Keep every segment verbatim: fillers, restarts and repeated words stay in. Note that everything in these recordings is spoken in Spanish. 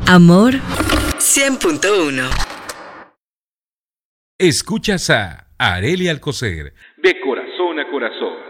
Amor cien punto uno. Escuchas a Arely Alcocer, de corazón a corazón.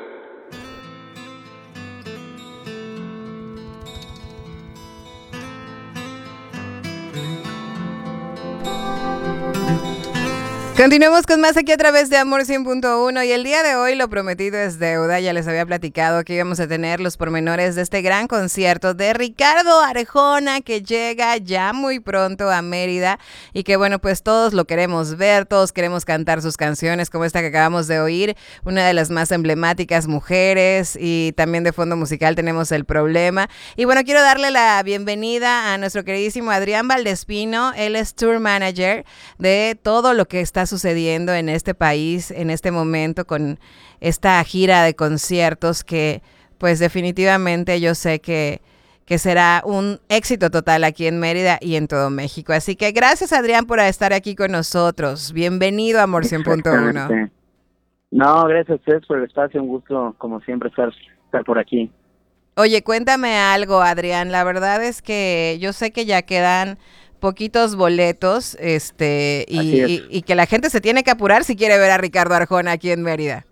Continuemos con más aquí a través de Amor cien punto uno y el día de hoy lo prometido es deuda. Ya les había platicado que íbamos a tener los pormenores de este gran concierto de Ricardo Arjona, que llega ya muy pronto a Mérida y que bueno, pues todos lo queremos ver, todos queremos cantar sus canciones como esta que acabamos de oír, una de las más emblemáticas, Mujeres, y también de fondo musical tenemos El Problema. Y bueno, quiero darle la bienvenida a nuestro queridísimo Adrián Valdespino. Él es tour manager de todo lo que está sucediendo en este país en este momento con esta gira de conciertos que pues definitivamente yo sé que, que será un éxito total aquí en Mérida y en todo México. Así que gracias, Adrián, por estar aquí con nosotros. Bienvenido a Amor cien punto uno. No, gracias a ustedes por el espacio, un gusto como siempre estar, estar por aquí. Oye, cuéntame algo, Adrián. La verdad es que yo sé que ya quedan poquitos boletos, este, y, y, y que la gente se tiene que apurar si quiere ver a Ricardo Arjona aquí en Mérida.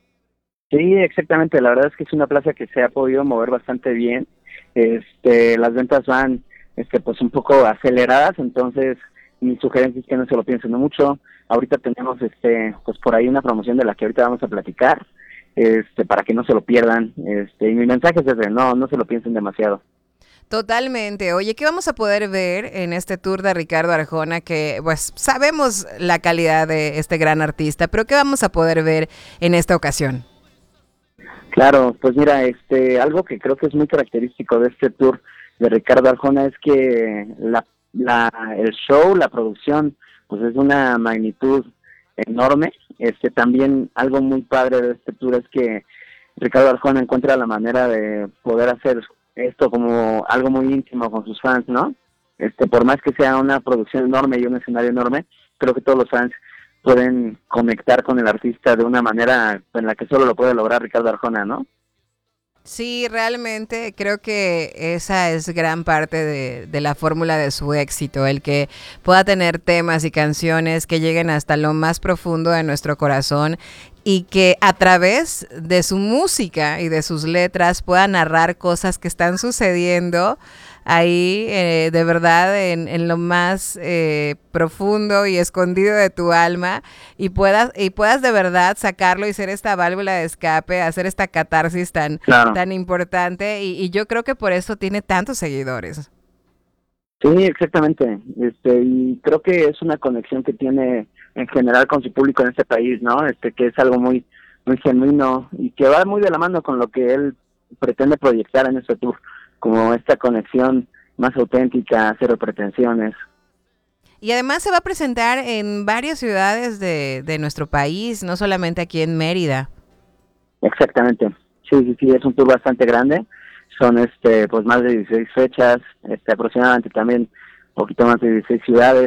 Sí, exactamente, la verdad es que es una plaza que se ha podido mover bastante bien, este, las ventas van, este, pues un poco aceleradas, entonces mi sugerencia es que no se lo piensen mucho. Ahorita tenemos, este, pues por ahí una promoción de la que ahorita vamos a platicar, este, para que no se lo pierdan, este, y mi mensaje es ese, no, no se lo piensen demasiado. Totalmente. Oye, ¿qué vamos a poder ver en este tour de Ricardo Arjona? Que pues sabemos la calidad de este gran artista, pero ¿qué vamos a poder ver en esta ocasión? Claro, pues mira, este, algo que creo que es muy característico de este tour de Ricardo Arjona es que la, la, el show, la producción, pues es de una magnitud enorme. Este, también algo muy padre de este tour es que Ricardo Arjona encuentra la manera de poder hacer esto como algo muy íntimo con sus fans, ¿no? Este, por más que sea una producción enorme y un escenario enorme, creo que todos los fans pueden conectar con el artista de una manera en la que solo lo puede lograr Ricardo Arjona, ¿no? Sí, realmente creo que esa es gran parte de, de la fórmula de su éxito, el que pueda tener temas y canciones que lleguen hasta lo más profundo de nuestro corazón y que a través de su música y de sus letras pueda narrar cosas que están sucediendo ahí eh, de verdad en, en lo más eh, profundo y escondido de tu alma y puedas y puedas de verdad sacarlo y ser esta válvula de escape, hacer esta catarsis tan, claro. tan importante y, y yo creo que por eso tiene tantos seguidores. Sí, exactamente, este, y creo que es una conexión que tiene en general con su público en este país, ¿no? Este, que es algo muy, muy genuino y que va muy de la mano con lo que él pretende proyectar en este tour, como esta conexión más auténtica, cero pretensiones. Y además se va a presentar en varias ciudades de, de nuestro país, no solamente aquí en Mérida. Exactamente, sí, sí, sí, es un tour bastante grande. Son este pues más de dieciséis fechas, este aproximadamente también un poquito más de dieciséis ciudades.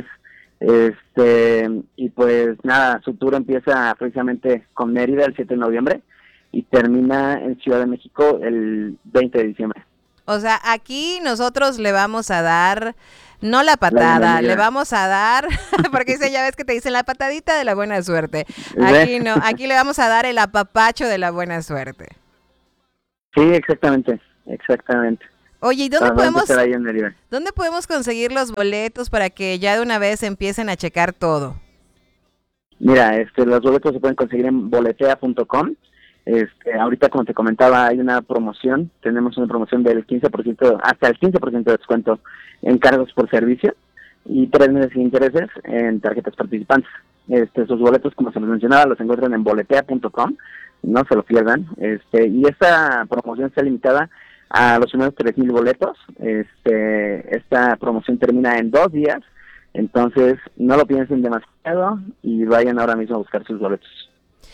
Este y pues nada, su tour empieza precisamente con Mérida el siete de noviembre y termina en Ciudad de México el veinte de diciembre. O sea, aquí nosotros le vamos a dar, no la patada, la le vamos a dar, porque dice, ya ves que te dicen la patadita de la buena suerte. Aquí no, aquí le vamos a dar el apapacho de la buena suerte. Sí, exactamente. Exactamente. Oye, ¿y dónde podemos, dónde podemos conseguir los boletos para que ya de una vez empiecen a checar todo? Mira, este, los boletos se pueden conseguir en boletea punto com. Este, ahorita, como te comentaba, hay una promoción. Tenemos una promoción del quince por ciento, hasta el quince por ciento de descuento en cargos por servicio y tres meses sin intereses en tarjetas participantes. Este, esos boletos, como se les mencionaba, los encuentran en boletea punto com. No se lo pierdan. Este, y esta promoción está limitada a los primeros tres mil boletos. Este, esta promoción termina en dos días, entonces no lo piensen demasiado y vayan ahora mismo a buscar sus boletos.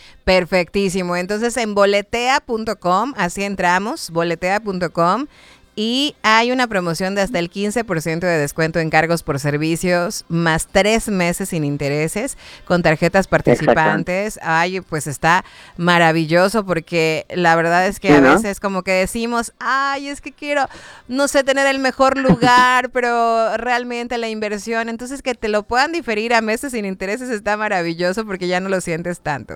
Perfectísimo, entonces en boletea punto com, así entramos, boletea punto com Y hay una promoción de hasta el quince por ciento de descuento en cargos por servicios, más tres meses sin intereses, con tarjetas participantes. Ay, pues está maravilloso, porque la verdad es que sí, a ¿no? veces como que decimos, ay, es que quiero, no sé, tener el mejor lugar, pero realmente la inversión, entonces que te lo puedan diferir a meses sin intereses está maravilloso, porque ya no lo sientes tanto.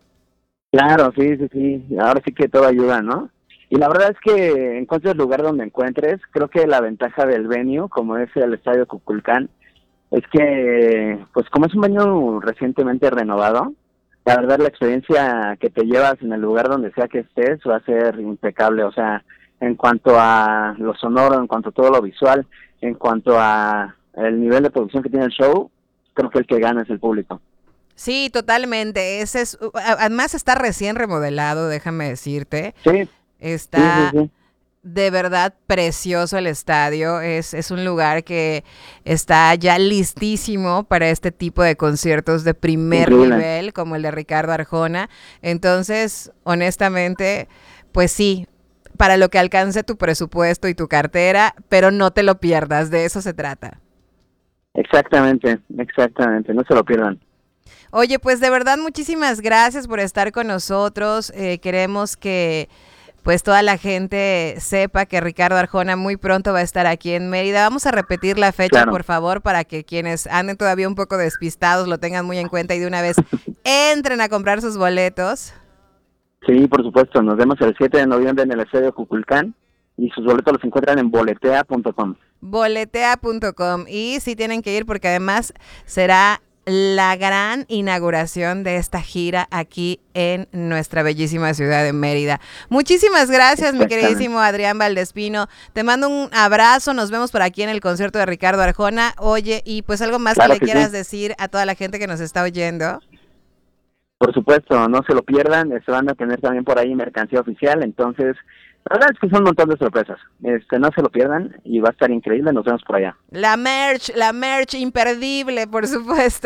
Claro, sí, sí, sí, ahora sí que todo ayuda, ¿no? Y la verdad es que encuentres el lugar donde encuentres, creo que la ventaja del venue, como es el Estadio Cuculcán, es que, pues como es un venue recientemente renovado, la verdad la experiencia que te llevas en el lugar donde sea que estés va a ser impecable, o sea, en cuanto a lo sonoro, en cuanto a todo lo visual, en cuanto a el nivel de producción que tiene el show, creo que el que gana es el público. Sí, totalmente, ese es, además está recién remodelado, déjame decirte. Sí. Está sí, sí, sí. de verdad precioso el estadio, es, es un lugar que está ya listísimo para este tipo de conciertos de primer Increíble. nivel, como el de Ricardo Arjona. Entonces, honestamente, pues sí, para lo que alcance tu presupuesto y tu cartera, pero no te lo pierdas, de eso se trata. Exactamente, exactamente, no se lo pierdan. Oye, pues de verdad muchísimas gracias por estar con nosotros, eh, queremos que pues toda la gente sepa que Ricardo Arjona muy pronto va a estar aquí en Mérida. Vamos a repetir la fecha, claro. por favor, para que quienes anden todavía un poco despistados lo tengan muy en cuenta y de una vez entren a comprar sus boletos. Sí, por supuesto. Nos vemos el siete de noviembre en el Estadio Cuculcán y sus boletos los encuentran en boletea punto com. boletea punto com. Y sí tienen que ir porque además será la gran inauguración de esta gira aquí en nuestra bellísima ciudad de Mérida. Muchísimas gracias, mi queridísimo Adrián Valdespino. Te mando un abrazo, nos vemos por aquí en el concierto de Ricardo Arjona. Oye, y pues algo más claro que le que quieras sí. decir a toda la gente que nos está oyendo. Por supuesto, no se lo pierdan, se van a tener también por ahí mercancía oficial, entonces la verdad es que son un montón de sorpresas. Este, no se lo pierdan y va a estar increíble. Nos vemos por allá. La merch, la merch imperdible, por supuesto.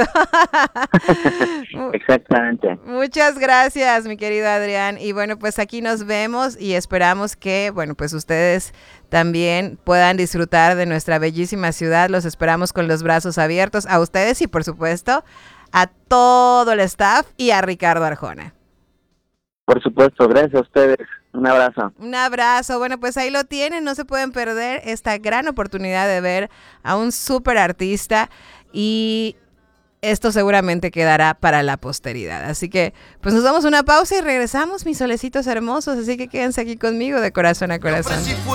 Exactamente. Muchas gracias, mi querido Adrián. Y bueno, pues aquí nos vemos y esperamos que, bueno, pues ustedes también puedan disfrutar de nuestra bellísima ciudad. Los esperamos con los brazos abiertos a ustedes y, por supuesto, a todo el staff y a Ricardo Arjona. Por supuesto, gracias a ustedes. Un abrazo. Un abrazo. Bueno, pues ahí lo tienen. No se pueden perder esta gran oportunidad de ver a un súper artista y esto seguramente quedará para la posteridad. Así que, pues nos damos una pausa y regresamos, mis solecitos hermosos. Así que quédense aquí conmigo de corazón a corazón.